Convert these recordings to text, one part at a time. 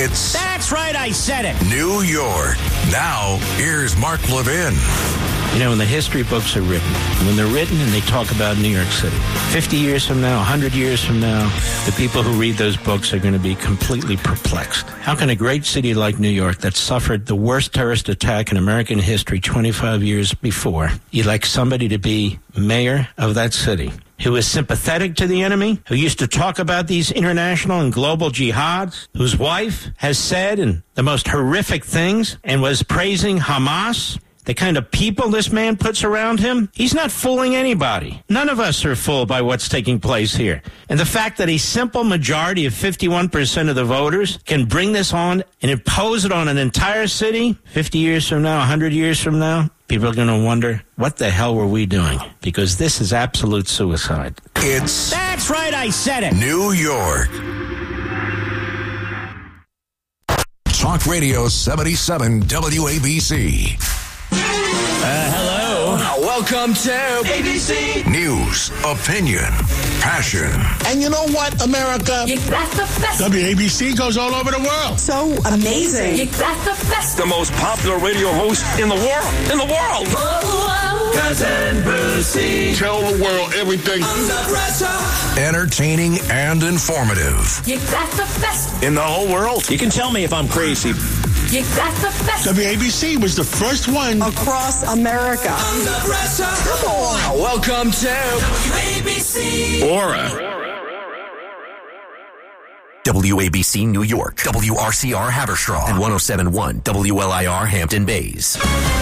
That's right, I said it. New York. Now, here's Mark Levin. You know, when the history books are written, when they're written and they talk about New York City, 50 years from now, 100 years from now, the people who read those books are going to be completely perplexed. How can a great city like New York that suffered the worst terrorist attack in American history 25 years before, elect somebody to be mayor of that city, who is sympathetic to the enemy, who used to talk about these international and global jihads, whose wife has said and the most horrific things and was praising Hamas? The kind of people this man puts around him, he's not fooling anybody. None of us are fooled by what's taking place here. And the fact that a simple majority of 51% of the voters can bring this on and impose it on an entire city, 50 years from now, 100 years from now, people are going to wonder, what the hell were we doing? Because this is absolute suicide. That's right, I said it. New York. Talk Radio 77 WABC. Hello. Welcome to ABC News, opinion, passion. And you know what, America? You got the best. WABC goes all over the world. So amazing. You got the best. the most popular radio host in the world. In the world. Cousin Brucey. Tell the world everything. Under pressure. Entertaining and informative. You got the best. In the whole world. You can tell me if I'm crazy. You got the best. WABC was the first one Across America. Under pressure. Come on. Welcome to WABC. Aura. WABC New York, WRCR Haverstraw, and 107.1 WLIR Hampton Bays.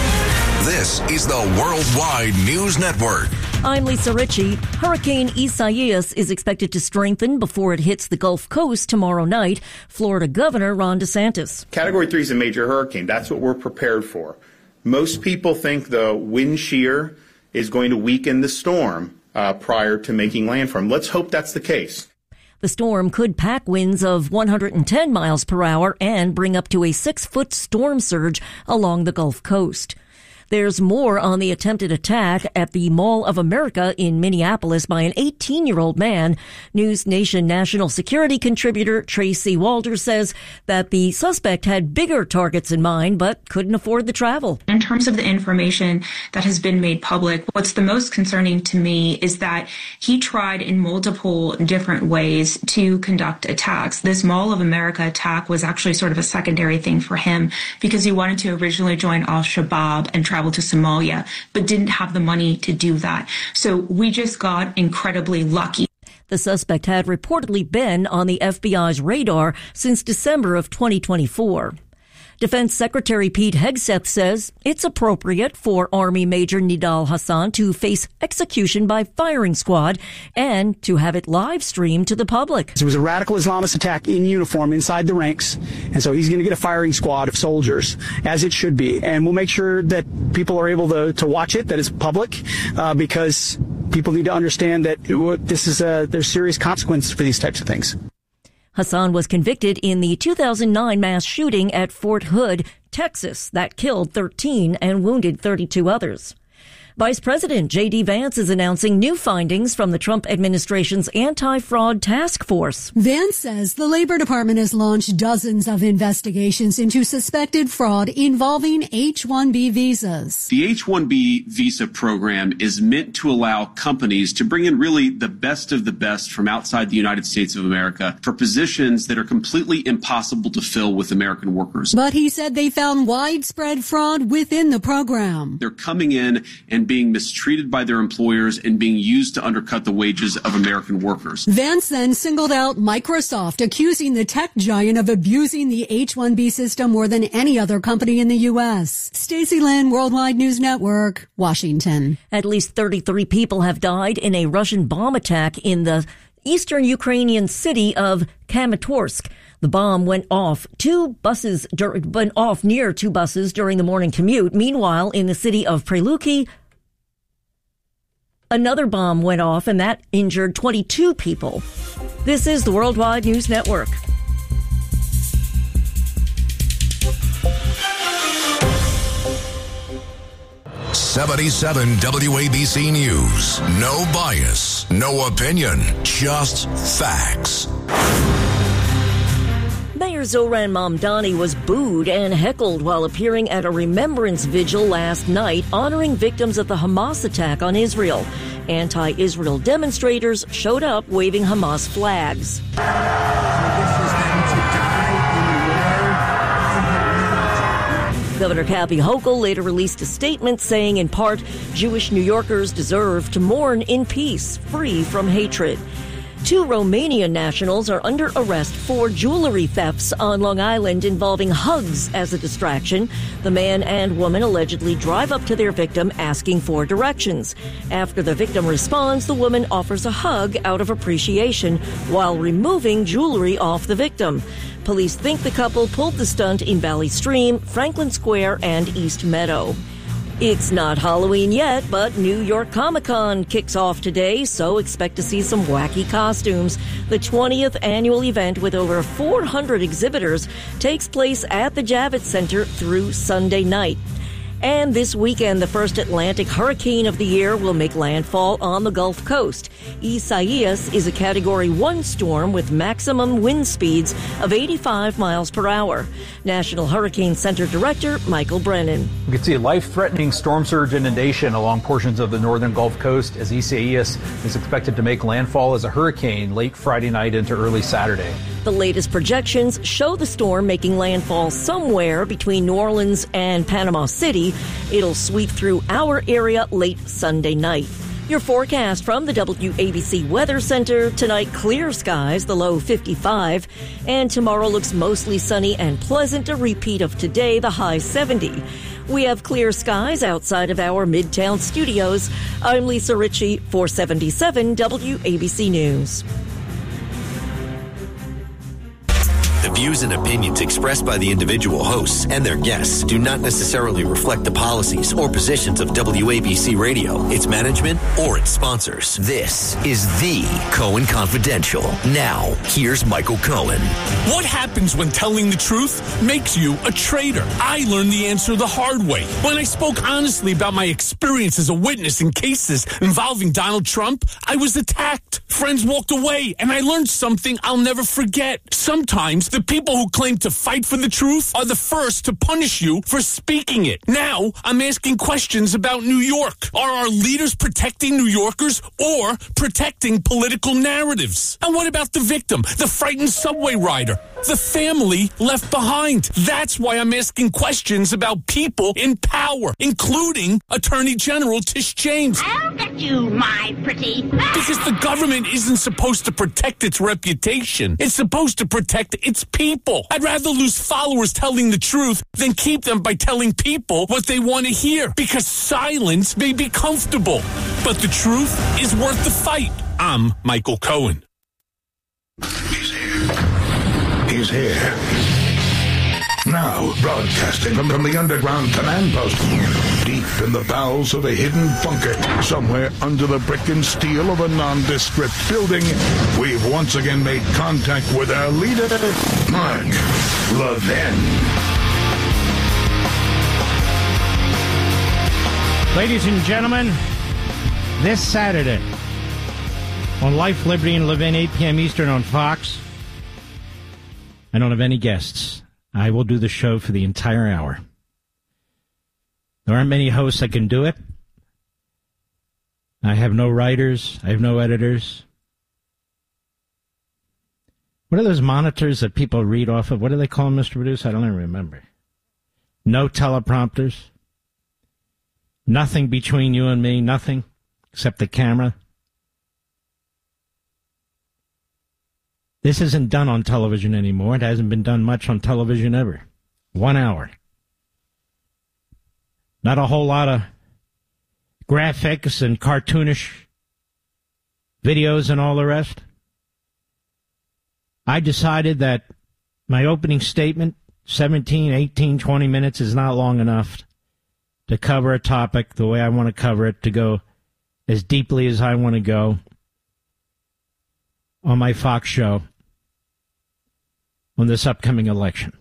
This is the Worldwide News Network. I'm Lisa Ritchie. Hurricane Isaias is expected to strengthen before it hits the Gulf Coast tomorrow night. Florida Governor Ron DeSantis. Category 3 is a major hurricane. That's what we're prepared for. Most people think the wind shear is going to weaken the storm prior to making landfall. Let's hope that's the case. The storm could pack winds of 110 miles per hour and bring up to a 6-foot storm surge along the Gulf Coast. There's more on the attempted attack at the Mall of America in Minneapolis by an 18-year-old man. News Nation national security contributor Tracy Walter says that the suspect had bigger targets in mind but couldn't afford the travel. In terms of the information that has been made public, what's the most concerning to me is that he tried in multiple different ways to conduct attacks. This Mall of America attack was actually sort of a secondary thing for him because he wanted to originally join Al-Shabaab and travel to Somalia, but didn't have the money to do that. So we just got incredibly lucky. The suspect had reportedly been on the FBI's radar since December of 2024. Defense Secretary Pete Hegseth says it's appropriate for Army Major Nidal Hasan to face execution by firing squad and to have it live streamed to the public. It was a radical Islamist attack in uniform inside the ranks, and so he's going to get a firing squad of soldiers, as it should be. And we'll make sure that people are able to watch it, that it's public, because people need to understand that there's serious consequences for these types of things. Hasan was convicted in the 2009 mass shooting at Fort Hood, Texas, that killed 13 and wounded 32 others. Vice President J.D. Vance is announcing new findings from the Trump administration's anti-fraud task force. Vance says the Labor Department has launched dozens of investigations into suspected fraud involving H-1B visas. The H-1B visa program is meant to allow companies to bring in really the best of the best from outside the United States of America for positions that are completely impossible to fill with American workers. But he said they found widespread fraud within the program. They're coming in and being mistreated by their employers and being used to undercut the wages of American workers. Vance then singled out Microsoft, accusing the tech giant of abusing the H-1B system more than any other company in the U.S. Stacey Lynn, Worldwide News Network, Washington. At least 33 people have died in a Russian bomb attack in the eastern Ukrainian city of Kramatorsk. The bomb went off near two buses during the morning commute. Meanwhile, in the city of Preluki, another bomb went off, and that injured 22 people. This is the Worldwide News Network. '77 WABC News. No bias, no opinion, just facts. Mayor Zohran Mamdani was booed and heckled while appearing at a remembrance vigil last night honoring victims of the Hamas attack on Israel. Anti-Israel demonstrators showed up waving Hamas flags. Governor Kathy Hochul later released a statement saying, in part, Jewish New Yorkers deserve to mourn in peace, free from hatred. 2 Romanian nationals are under arrest for jewelry thefts on Long Island involving hugs as a distraction. The man and woman allegedly drive up to their victim asking for directions. After the victim responds, the woman offers a hug out of appreciation while removing jewelry off the victim. Police think the couple pulled the stunt in Valley Stream, Franklin Square, and East Meadow. It's not Halloween yet, but New York Comic-Con kicks off today, so expect to see some wacky costumes. The 20th annual event with over 400 exhibitors takes place at the Javits Center through Sunday night. And this weekend, the first Atlantic hurricane of the year will make landfall on the Gulf Coast. Isaias is a Category 1 storm with maximum wind speeds of 85 miles per hour. National Hurricane Center Director Michael Brennan. We can see a life-threatening storm surge inundation along portions of the northern Gulf Coast as Isaias is expected to make landfall as a hurricane late Friday night into early Saturday. The latest projections show the storm making landfall somewhere between New Orleans and Panama City. It'll sweep through our area late Sunday night. Your forecast from the WABC Weather Center. Tonight, clear skies, the low 55. And tomorrow looks mostly sunny and pleasant, a repeat of today, the high 70. We have clear skies outside of our Midtown studios. I'm Lisa Ritchie for 77 WABC News. The views and opinions expressed by the individual hosts and their guests do not necessarily reflect the policies or positions of WABC Radio, its management, or its sponsors. This is the Cohen Confidential. Now, here's Michael Cohen. What happens when telling the truth makes you a traitor? I learned the answer the hard way. When I spoke honestly about my experience as a witness in cases involving Donald Trump, I was attacked. Friends walked away, and I learned something I'll never forget. Sometimes the people who claim to fight for the truth are the first to punish you for speaking it. Now, I'm asking questions about New York. Are our leaders protecting New Yorkers or protecting political narratives? And what about the victim, the frightened subway rider, the family left behind? That's why I'm asking questions about people in power, including Attorney General Tish James. I'll get you, my pretty. Because the government isn't supposed to protect its reputation. It's supposed to protect its people. I'd rather lose followers telling the truth than keep them by telling people what they want to hear, because silence may be comfortable, but the truth is worth the fight. I'm Michael Cohen. He's here. He's here. Now, broadcasting from the underground command post, deep in the bowels of a hidden bunker, somewhere under the brick and steel of a nondescript building, we've once again made contact with our leader, Mark Levin. Ladies and gentlemen, this Saturday on Life, Liberty, and Levin, 8 p.m. Eastern on Fox, I don't have any guests. I will do the show for the entire hour. There aren't many hosts that can do it. I have no writers. I have no editors. What are those monitors that people read off of? What do they call them, Mr. Producer? I don't even remember. No teleprompters. Nothing between you and me. Nothing except the camera. This isn't done on television anymore. It hasn't been done much on television ever. 1 hour. Not a whole lot of graphics and cartoonish videos and all the rest. I decided that my opening statement, 17, 18, 20 minutes, is not long enough to cover a topic the way I want to cover it, to go as deeply as I want to go on my Fox show on this upcoming election.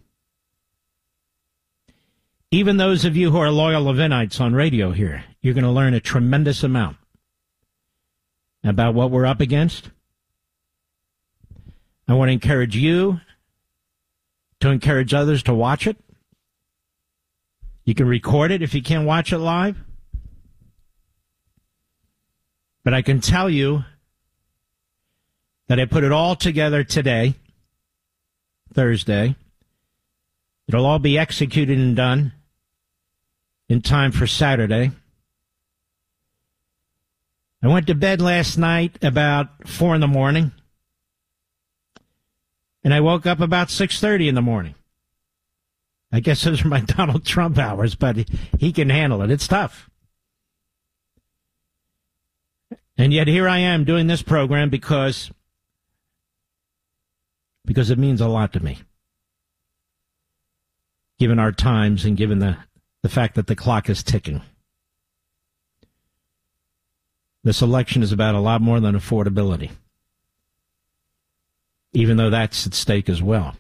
Even those of you who are loyal Levinites on radio here, you're going to learn a tremendous amount about what we're up against. I want to encourage you to encourage others to watch it. You can record it if you can't watch it live. But I can tell you that I put it all together today, Thursday. It'll all be executed and done in time for Saturday. I went to bed last night about 4 in the morning, and I woke up about 6:30 in the morning. I guess those are my Donald Trump hours, but he can handle it. It's tough. And yet here I am doing this program because it means a lot to me, given our times and given the fact that the clock is ticking. This election is about a lot more than affordability, even though that's at stake as well.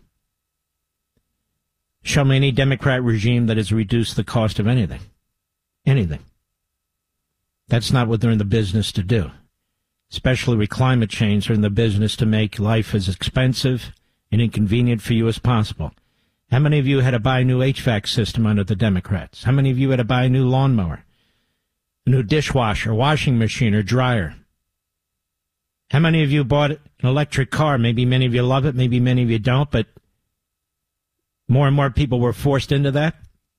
Show me any Democrat regime that has reduced the cost of anything. Anything. That's not what they're in the business to do. Especially with climate change, they're in the business to make life as expensive and inconvenient for you as possible. How many of you had to buy a new HVAC system under the Democrats? How many of you had to buy a new lawnmower, a new dishwasher, washing machine, or dryer? How many of you bought an electric car? Maybe many of you love it, maybe many of you don't, but more and more people were forced into that.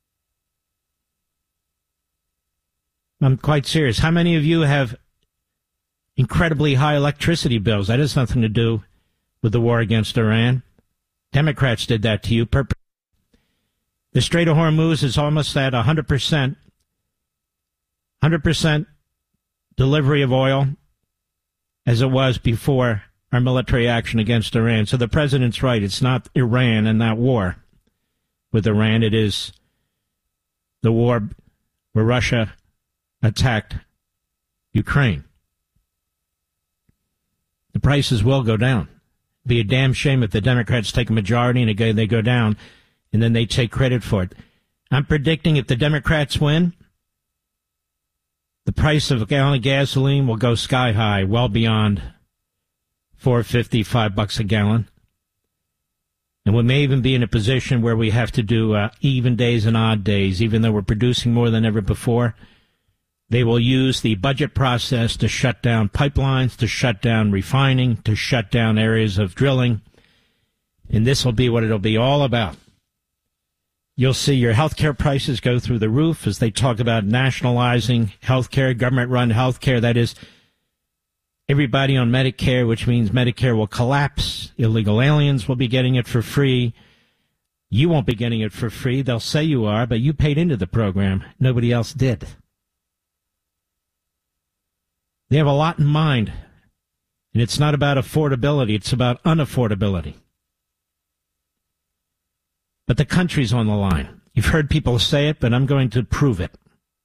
I'm quite serious. How many of you have incredibly high electricity bills? That has nothing to do with the war against Iran. Democrats did that to you. The Strait of Hormuz is almost at 100% delivery of oil as it was before our military action against Iran. So the president's right. It's not Iran and that war with Iran. It is the war where Russia attacked Ukraine. The prices will go down. It'd be a damn shame if the Democrats take a majority and they go down and then they take credit for it. I'm predicting if the Democrats win, the price of a gallon of gasoline will go sky high, well beyond $4.50, $5 a gallon. And we may even be in a position where we have to do even days and odd days, even though we're producing more than ever before. They will use the budget process to shut down pipelines, to shut down refining, to shut down areas of drilling. And this will be what it'll be all about. You'll see your health care prices go through the roof as they talk about nationalizing health care, government-run health care. That is, everybody on Medicare, which means Medicare will collapse. Illegal aliens will be getting it for free. You won't be getting it for free. They'll say you are, but you paid into the program. Nobody else did. They have a lot in mind, and it's not about affordability. It's about unaffordability. But the country's on the line. You've heard people say it, but I'm going to prove it.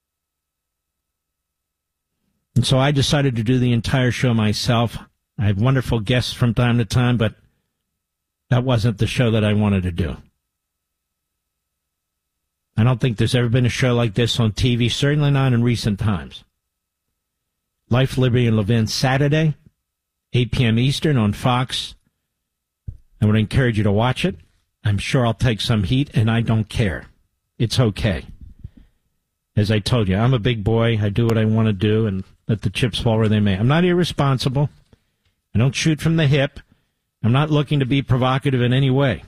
And so I decided to do the entire show myself. I have wonderful guests from time to time, but that wasn't the show that I wanted to do. I don't think there's ever been a show like this on TV, certainly not in recent times. Life, Liberty, and Levin, Saturday, 8 p.m. Eastern on Fox. I would encourage you to watch it. I'm sure I'll take some heat, and I don't care. It's okay. As I told you, I'm a big boy. I do what I want to do and let the chips fall where they may. I'm not irresponsible. I don't shoot from the hip. I'm not looking to be provocative in any way.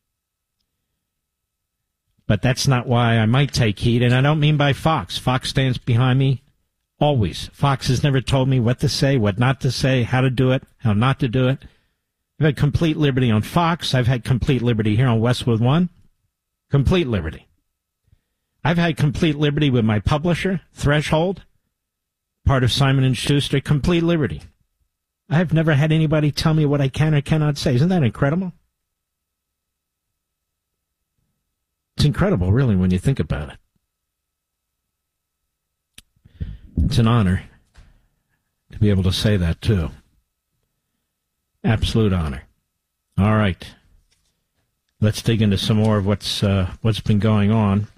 But that's not why I might take heat, and I don't mean by Fox. Fox stands behind me always. Fox has never told me what to say, what not to say, how to do it, how not to do it. I've had complete liberty on Fox. I've had complete liberty here on Westwood One. Complete liberty. I've had complete liberty with my publisher, Threshold, part of Simon & Schuster. Complete liberty. I have never had anybody tell me what I can or cannot say. Isn't that incredible? It's incredible, really, when you think about it. It's an honor to be able to say that, too. Absolute honor. All right. Let's dig into some more of what's been going on.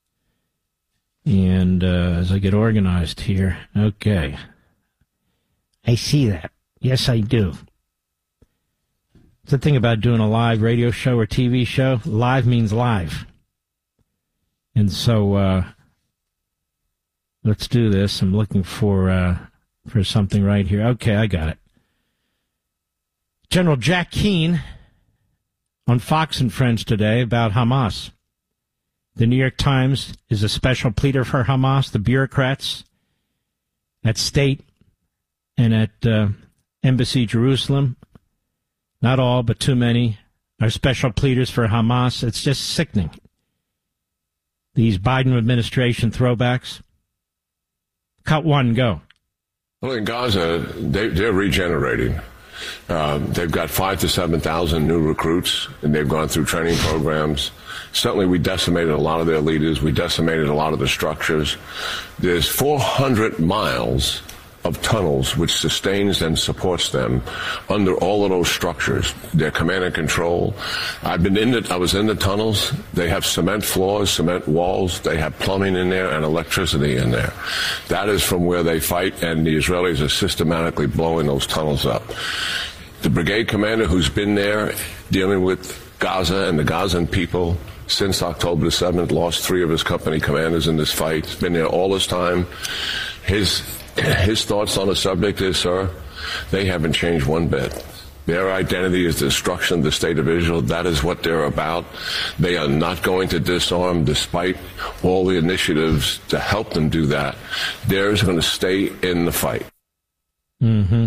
And as I get organized here, okay. I see that. Yes, I do. The thing about doing a live radio show or TV show, live means live. And so let's do this. I'm looking for something right here. Okay, I got it. General Jack Keane on Fox and Friends today about Hamas. The New York Times is a special pleader for Hamas. The bureaucrats at State and at Embassy Jerusalem, not all, but too many, are special pleaders for Hamas. It's just sickening. These Biden administration throwbacks. Cut one, go. Well, in Gaza, they're regenerating. They've got 5,000 to 7,000 new recruits, and they've gone through training programs. Certainly, we decimated a lot of their leaders. We decimated a lot of the structures. There's 400 miles of tunnels which sustains and supports them under all of those structures. Their command and control. I was in the tunnels. They have cement floors, cement walls. They have plumbing in there and electricity in there. That is from where they fight, and the Israelis are systematically blowing those tunnels up. The brigade commander who's been there dealing with Gaza and the Gazan people since October the 7th, lost 3 of his company commanders in this fight. He's been there all this time. His thoughts on the subject is, sir, they haven't changed one bit. Their identity is the destruction of the state of Israel. That is what they're about. They are not going to disarm despite all the initiatives to help them do that. They're going to stay in the fight. Mm-hmm.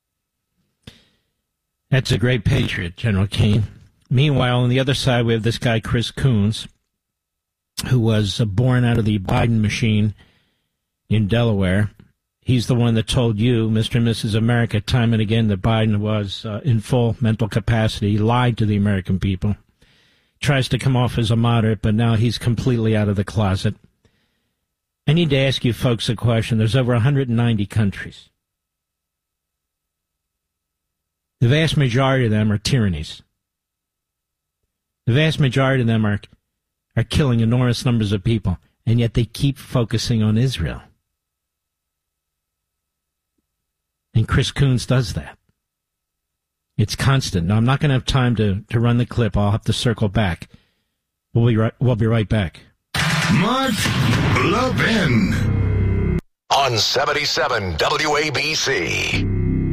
That's a great patriot, General Keane. Meanwhile, on the other side, we have this guy, Chris Coons, who was born out of the Biden machine in Delaware. He's the one that told you, Mr. and Mrs. America, time and again that Biden was in full mental capacity. He lied to the American people. Tries to come off as a moderate, but now he's completely out of the closet. I need to ask you folks a question. There's over 190 countries. The vast majority of them are tyrannies. The vast majority of them are killing enormous numbers of people, and yet they keep focusing on Israel. And Chris Coons does that. It's constant. Now, I'm not going to have time to run the clip. I'll have to circle back. We'll be right back. Mark Levin. On 77 WABC.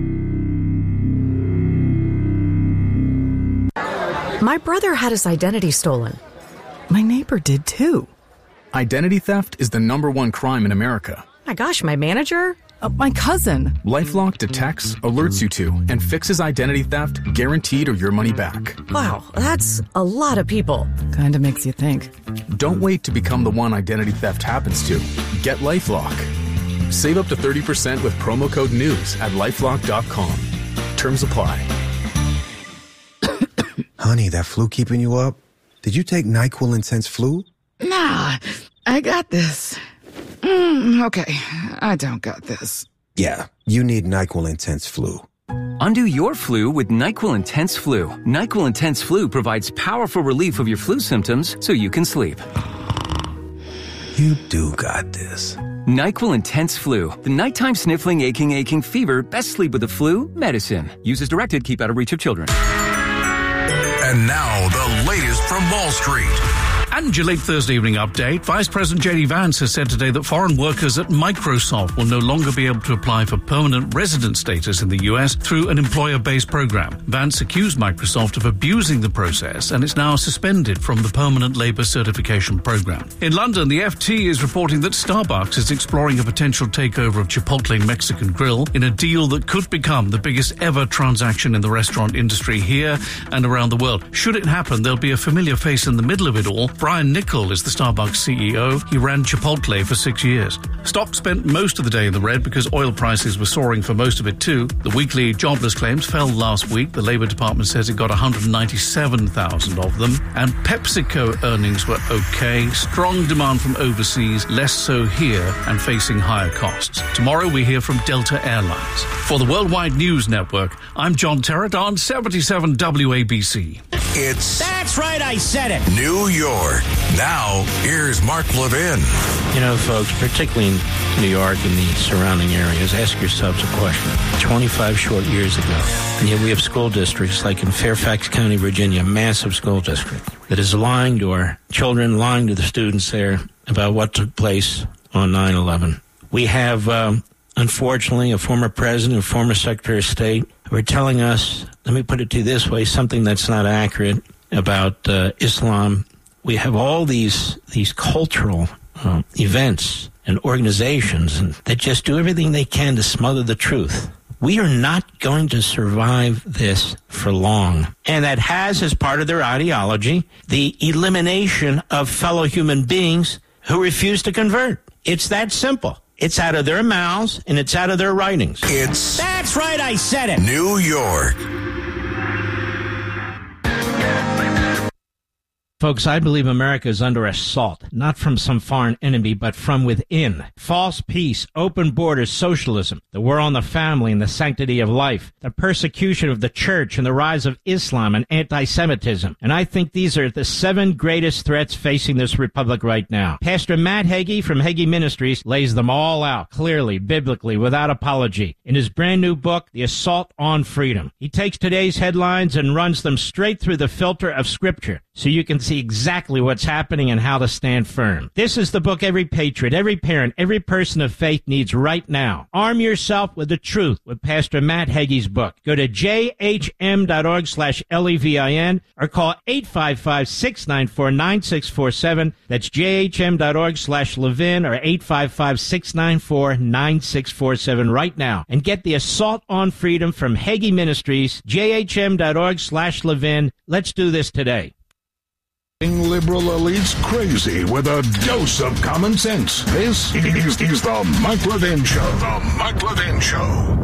My brother had his identity stolen. My neighbor did too. Identity theft is the #1 crime in America. My gosh, my manager? My cousin. LifeLock detects, alerts you to, and fixes identity theft guaranteed or your money back. Wow, that's a lot of people. Kinda makes you think. Don't wait to become the one identity theft happens to. Get LifeLock. Save up to 30% with promo code NEWS at LifeLock.com. Terms apply. Honey, that flu keeping you up? Did you take NyQuil Intense Flu? Nah, I got this. Okay, I don't got this. Yeah, you need NyQuil Intense Flu. Undo your flu with NyQuil Intense Flu. NyQuil Intense Flu provides powerful relief of your flu symptoms so you can sleep. You do got this. NyQuil Intense Flu. The nighttime sniffling, aching fever, best sleep with the flu, medicine. Use as directed, keep out of reach of children. And now, the latest from Wall Street. And your late Thursday evening update. Vice President J.D. Vance has said today that foreign workers at Microsoft will no longer be able to apply for permanent resident status in the U.S. through an employer-based program. Vance accused Microsoft of abusing the process, and it's now suspended from the Permanent Labour Certification program. In London, the FT is reporting that Starbucks is exploring a potential takeover of Chipotle Mexican Grill in a deal that could become the biggest ever transaction in the restaurant industry here and around the world. Should it happen, there'll be a familiar face in the middle of it all. Brian Niccol is the Starbucks CEO. He ran Chipotle for 6 years. Stock spent most of the day in the red because oil prices were soaring for most of it too. The weekly jobless claims fell last week. The Labour Department says it got 197,000 of them. And PepsiCo earnings were okay. Strong demand from overseas, less so here, and facing higher costs. Tomorrow we hear from Delta Airlines. For the Worldwide News Network, I'm John Terrett on 77 WABC. It's... That's right, I said it. New York. York. Now, here's Mark Levin. You know, folks, particularly in New York and the surrounding areas, ask yourselves a question. 25 short years ago, and yet we have school districts like in Fairfax County, Virginia, a massive school district that is lying to our children, lying to the students there about what took place on 9/11. We have, unfortunately, a former president, a former secretary of state who are telling us, let me put it to you this way, something that's not accurate about Islam. We have all these cultural events and organizations that just do everything they can to smother the truth. We are not going to survive this for long. And that has, as part of their ideology, the elimination of fellow human beings who refuse to convert. It's that simple. It's out of their mouths and it's out of their writings. That's right, I said it. New York. Folks, I believe America is under assault, not from some foreign enemy, but from within. False peace, open borders, socialism, the war on the family and the sanctity of life, the persecution of the church and the rise of Islam and anti-Semitism. And I think these are the 7 greatest threats facing this republic right now. Pastor Matt Hagee from Hagee Ministries lays them all out, clearly, biblically, without apology, in his brand new book, The Assault on Freedom. He takes today's headlines and runs them straight through the filter of Scripture, so you can see exactly what's happening and how to stand firm. This is the book every patriot, every parent, every person of faith needs right now. Arm yourself with the truth with Pastor Matt Hagee's book. Go to jhm.org/LEVIN or call 855-694-9647. That's jhm.org/Levin or 855-694-9647 right now. And get The Assault on Freedom from Hagee Ministries, jhm.org/Levin. Let's do this today. Liberal elites crazy with a dose of common sense. This is the Mike Levin Show. The Mike Levin Show.